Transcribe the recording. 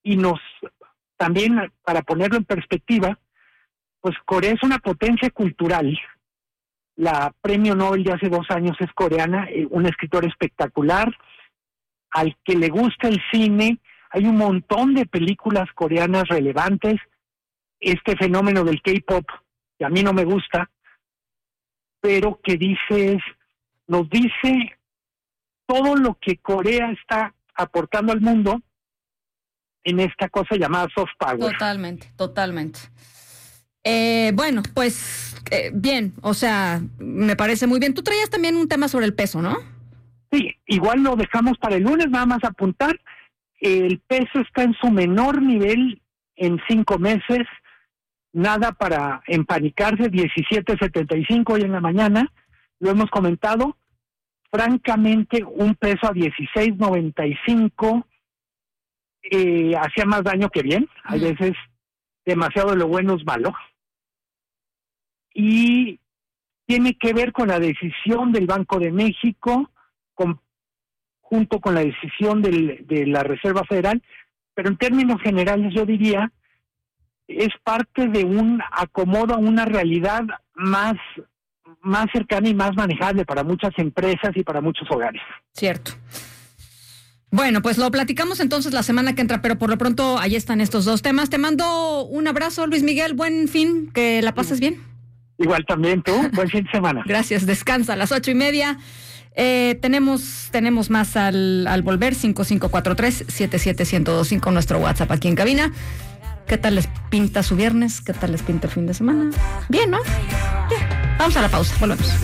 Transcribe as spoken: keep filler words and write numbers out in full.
y nos, también para ponerlo en perspectiva, pues Corea es una potencia cultural. La premio Nobel de hace dos años es coreana, eh, una escritora espectacular. Al que le gusta el cine, hay un montón de películas coreanas relevantes. Este fenómeno del K-pop, que a mí no me gusta, pero que dice, nos dice todo lo que Corea está aportando al mundo en esta cosa llamada soft power. Totalmente, totalmente. Eh, bueno, pues eh, bien, o sea, me parece muy bien. Tú traías también un tema sobre el peso, ¿no? Sí, igual lo dejamos para el lunes, nada más apuntar. El peso está en su menor nivel en cinco meses, nada para empanicarse, diecisiete setenta y cinco hoy en la mañana, lo hemos comentado. Francamente, un peso a dieciséis noventa y cinco eh, hacía más daño que bien. Hay uh-huh. veces demasiado de lo bueno es malo. Y tiene que ver con la decisión del Banco de México, con, junto con la decisión del, de la Reserva Federal, pero en términos generales yo diría, es parte de un acomodo a una realidad más más cercana y más manejable para muchas empresas y para muchos hogares. Cierto. Bueno, pues lo platicamos entonces la semana que entra, pero por lo pronto ahí están estos dos temas. Te mando un abrazo, Luis Miguel, buen fin, que la pases bien. Igual también tú, buen fin de semana. Gracias, descansa a las ocho y media. Eh, tenemos tenemos más al, al volver, cinco cinco cuatro tres siete siete uno cero dos cinco, nuestro WhatsApp aquí en cabina. ¿Qué tal les pinta su viernes? ¿Qué tal les pinta el fin de semana? Bien, ¿no? Bien. Vamos a la pausa, volvemos.